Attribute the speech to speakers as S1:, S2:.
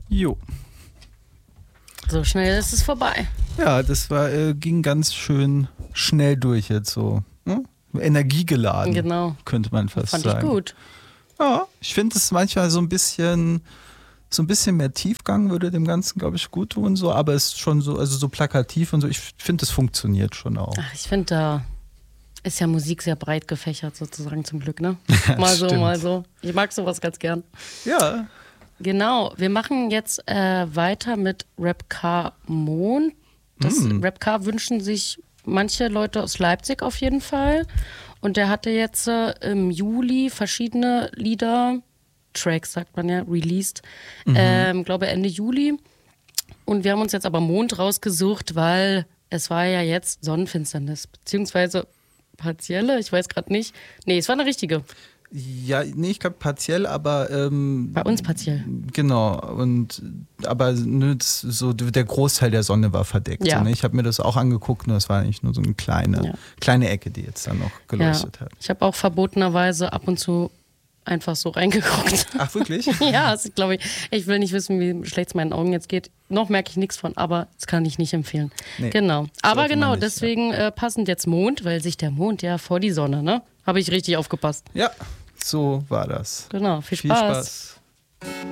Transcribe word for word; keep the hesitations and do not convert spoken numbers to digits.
S1: Jo.
S2: So schnell ist es vorbei.
S1: Ja, das war, äh, ging ganz schön schnell durch jetzt so. Hm? Energiegeladen,
S2: Genau.
S1: könnte man fast
S2: Fand
S1: sagen.
S2: ich gut.
S1: Ja, ich finde es manchmal so ein bisschen, so ein bisschen mehr Tiefgang würde dem Ganzen, glaube ich, gut tun, so, aber es ist schon so, also so plakativ und so, ich finde, es funktioniert schon auch.
S2: Ach, ich finde, da ist ja Musik sehr breit gefächert sozusagen zum Glück, ne? Mal so,
S1: Stimmt.
S2: mal so. Ich mag sowas ganz gern.
S1: Ja.
S2: Genau, wir machen jetzt äh, weiter mit Rapcar Mond. Das
S1: Mm.
S2: Rapcar wünschen sich manche Leute aus Leipzig auf jeden Fall. Und der hatte jetzt äh, im Juli verschiedene Lieder, Tracks sagt man ja, released,
S1: Mhm.
S2: ähm, glaube Ende Juli. Und wir haben uns jetzt aber Mond rausgesucht, weil es war ja jetzt Sonnenfinsternis, beziehungsweise partielle, ich weiß gerade nicht. Nee, es war eine richtige.
S1: Ja, nee, ich glaube partiell, aber ähm,
S2: Bei uns partiell.
S1: genau. Und aber ne, das, so der Großteil der Sonne war verdeckt.
S2: Ja.
S1: So, ne? Ich habe mir das auch angeguckt, nur es war eigentlich nur so eine kleine,
S2: Ja.
S1: kleine Ecke, die jetzt dann noch geleuchtet
S2: Ja.
S1: hat.
S2: Ich habe auch verbotenerweise ab und zu einfach so reingeguckt.
S1: Ach, wirklich?
S2: Ja, das glaube ich. Ich will nicht wissen, wie schlecht es meinen Augen jetzt geht. Noch merke ich nichts von, aber das kann ich nicht empfehlen.
S1: Nee,
S2: Genau. Aber
S1: sollte man
S2: genau,
S1: nicht,
S2: deswegen äh, passend jetzt Mond, weil sich der Mond ja vor die Sonne, ne? Habe ich richtig aufgepasst.
S1: Ja, so war das.
S2: Genau, viel
S1: Viel
S2: Spaß.
S1: Spaß.